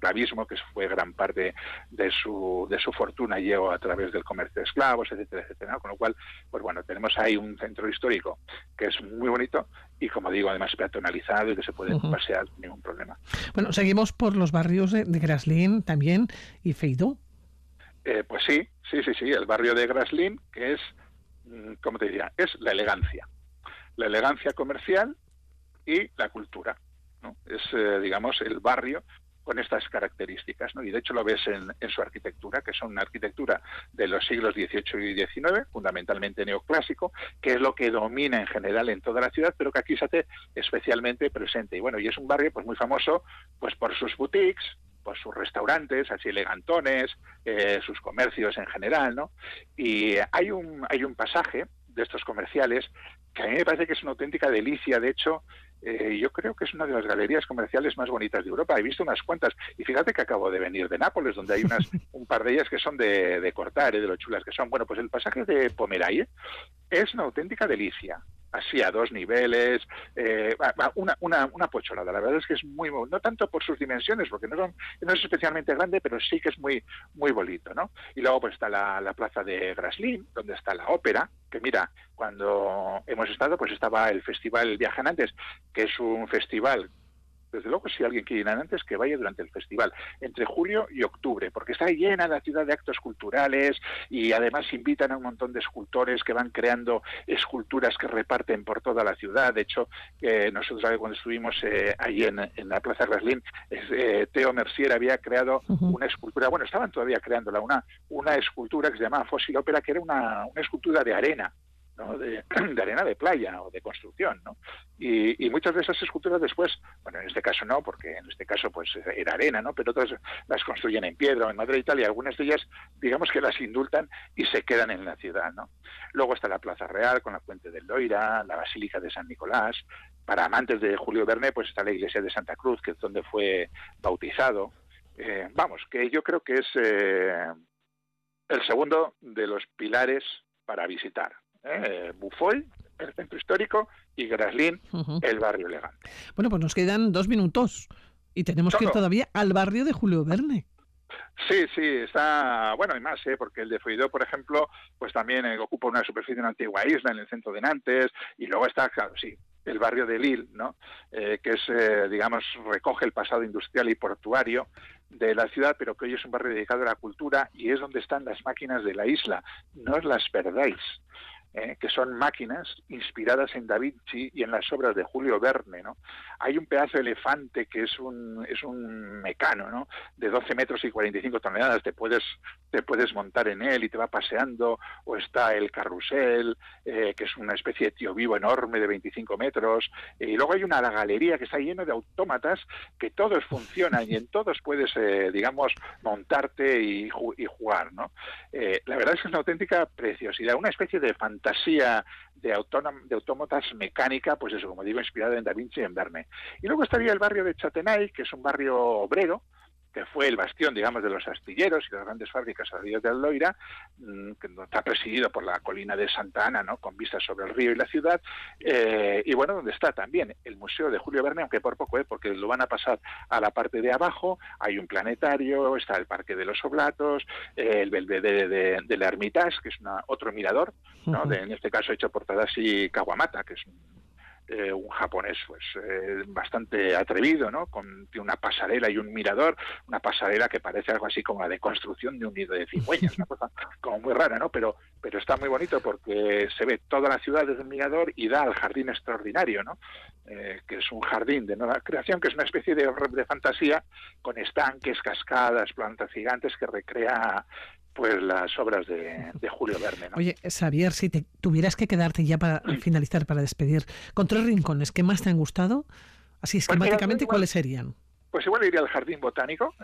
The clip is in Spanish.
esclavismo, que fue gran parte de su fortuna, llegó a través del comercio de esclavos, etcétera, etcétera, ¿no? Con lo cual, pues bueno, tenemos ahí un centro histórico que es muy bonito y, como digo, además peatonalizado y que se puede pasear sin ningún problema. Bueno, seguimos por los barrios de Graslín también y Feidó. Pues sí, el barrio de Graslín, que es, ¿cómo te diría? Es la elegancia comercial y la cultura, ¿no? Es, digamos, el barrio con estas características, ¿no? Y de hecho lo ves en su arquitectura, que son una arquitectura de los siglos XVIII y XIX, fundamentalmente neoclásico, que es lo que domina en general en toda la ciudad, pero que aquí se hace especialmente presente. Y bueno, y es un barrio pues muy famoso pues por sus boutiques, por sus restaurantes así elegantones, sus comercios en general, ¿no? Y hay un pasaje de estos comerciales que a mí me parece que es una auténtica delicia. De hecho, yo creo que es una de las galerías comerciales más bonitas de Europa. He visto unas cuantas, y fíjate que acabo de venir de Nápoles, donde hay un par de ellas que son de cortar, de lo chulas que son. Bueno, pues el pasaje de Pomeraille es una auténtica delicia. Así a 2 niveles, una pocholada. La verdad es que es muy, no tanto por sus dimensiones, porque no es especialmente grande, pero sí que es muy, muy bonito, ¿no? Y luego pues está la plaza de Graslín, donde está la ópera, que mira, cuando hemos estado, pues estaba el festival Viajantes, que es un festival. Desde luego, si alguien quiere ir antes, que vaya durante el festival, entre julio y octubre, porque está llena la ciudad de actos culturales y además invitan a un montón de escultores que van creando esculturas que reparten por toda la ciudad. De hecho, nosotros cuando estuvimos allí en la Plaza Graslín, Theo Mercier había creado una escultura, bueno, estaban todavía creándola, una escultura que se llamaba Fósil Ópera, que era una escultura de arena, ¿no? de arena de playa o de construcción, ¿no? Y muchas de esas esculturas después, bueno, en este caso no, porque en este caso pues era arena, ¿no? Pero otras las construyen en piedra o en madera y tal, y algunas de ellas, digamos que las indultan y se quedan en la ciudad, ¿no? Luego está la Plaza Real con la Fuente del Loira, la Basílica de San Nicolás. Para amantes de Julio Verne, pues está la iglesia de Santa Cruz, que es donde fue bautizado. Vamos, que yo creo que es el segundo de los pilares para visitar. Bufoi, el centro histórico, y Graslín, el barrio elegante. Bueno, pues nos quedan 2 minutos y tenemos que ir todavía al barrio de Julio Verne. Sí, está, bueno, hay más, porque el de Feidó, por ejemplo, pues también ocupa una superficie de una antigua isla en el centro de Nantes, y luego está, claro, sí, el barrio de Lille, ¿no? Que es, digamos, recoge el pasado industrial y portuario de la ciudad, pero que hoy es un barrio dedicado a la cultura y es donde están las máquinas de la isla. No os las perdáis. Que son máquinas inspiradas en Da Vinci y en las obras de Julio Verne, ¿no? Hay un pedazo de elefante que es un mecano, ¿no? De 12 metros y 45 toneladas, te puedes montar en él y te va paseando, o está el carrusel, que es una especie de tío vivo enorme de 25 metros, y luego hay una galería que está lleno de autómatas que todos funcionan y en todos puedes, digamos, montarte y jugar, ¿no? La verdad es que es una auténtica preciosidad, una especie de fantasía de autómatas mecánica, pues eso, como digo, inspirada en Da Vinci y en Verne. Y luego estaría el barrio de Chatenay, que es un barrio obrero, que fue el bastión, digamos, de los astilleros y de las grandes fábricas a ríos del Loira, que está presidido por la colina de Santa Ana, ¿no? Con vistas sobre el río y la ciudad, y bueno, donde está también el Museo de Julio Verne, aunque por poco, porque lo van a pasar a la parte de abajo. Hay un planetario, está el Parque de los Oblatos, el Belvedere de la Hermitage, que es otro mirador, ¿no? En este caso hecho por Tadashi Kawamata, que es un japonés pues bastante atrevido, ¿no? Tiene una pasarela y un mirador, una pasarela que parece algo así como la de construcción de un nido de cigüeñas, una cosa como muy rara, ¿no? Pero está muy bonito porque se ve toda la ciudad desde el mirador y da al jardín extraordinario, ¿no? Que es un jardín de nueva creación, que es una especie de fantasía con estanques, cascadas, plantas gigantes que recrea pues las obras de Julio Verne, ¿no? Oye, Xavier, si te tuvieras que quedarte ya para finalizar, para despedir, con 3 rincones, ¿qué más te han gustado? Así esquemáticamente, ¿cuáles serían? Pues igual iría al Jardín Botánico,